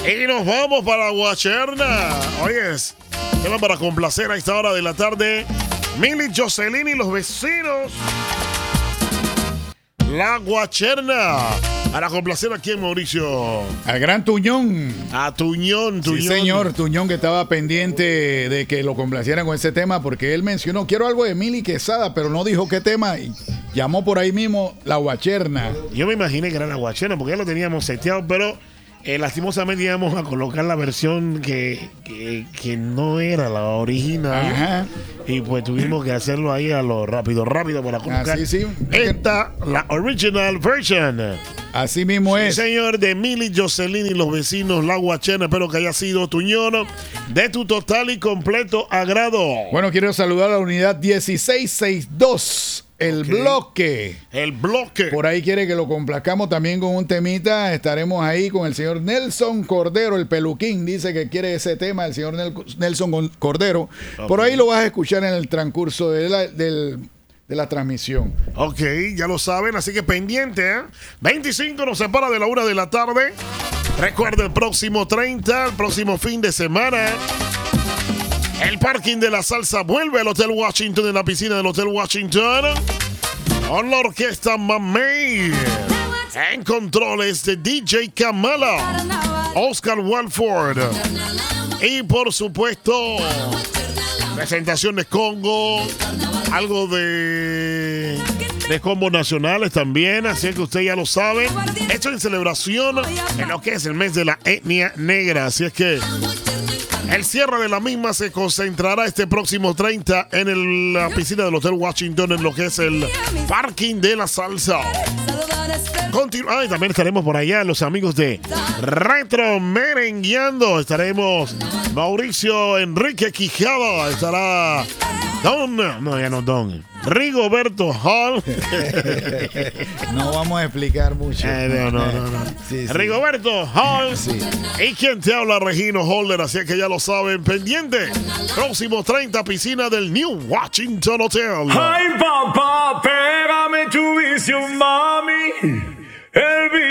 Y nos vamos para Guacherna. Oyes, tema para complacer a esta hora de la tarde. Mili, Jocelyn y los vecinos. La Guacherna. Para complacer aquí en Mauricio. Al gran Tuñón. A Tuñón. Sí, señor, Tuñón, que estaba pendiente de que lo complacieran con ese tema, porque él mencionó, quiero algo de Mili Quesada, pero no dijo qué tema, y llamó por ahí mismo La Guacherna. Yo me imaginé que era La Guacherna, porque ya lo teníamos seteado, pero lastimosamente íbamos a colocar la versión que no era la original. Ajá. Y pues tuvimos que hacerlo ahí a lo rápido para colocar sí. esta, la original version. Así mismo Sí, es. señor, de Mili, Jocelyn y los vecinos, La Guacherna. Espero que haya sido, Tuñón, de tu total y completo agrado. Bueno, quiero saludar a la unidad 1662. El bloque. El bloque. Por ahí quiere que lo complazcamos también con un temita. Estaremos ahí con el señor Nelson Cordero, el peluquín. Dice que quiere ese tema, el señor Nelson Cordero. Okay. Por ahí lo vas a escuchar en el transcurso de la transmisión. Ok, ya lo saben, así que pendiente, ¿eh? 25 nos separa de la 1 de la tarde. Recuerda, el próximo 30, el próximo fin de semana, el parking de la salsa vuelve al Hotel Washington, en la piscina del Hotel Washington, con la orquesta Mamey. En controles de DJ Kamala, Oscar Walford. Y por supuesto, presentaciones Congo, algo de combos nacionales también, así que usted ya lo sabe. Esto en celebración en lo que es el mes de la etnia negra, así es que el cierre de la misma se concentrará este próximo 30 en la piscina del Hotel Washington, en lo que es el parking de la salsa. Y también estaremos por allá, los amigos de Retro Merengueando. Estaremos Mauricio Enrique Quijada, estará Don Rigoberto Hall. No vamos a explicar mucho. No. Sí. Rigoberto Hall. Sí. Y quien te habla, Regino Holder, así que ya lo saben, pendiente. Próximo 30, piscina del New Washington Hotel. Ay, papá, pégame tu visión, mami. El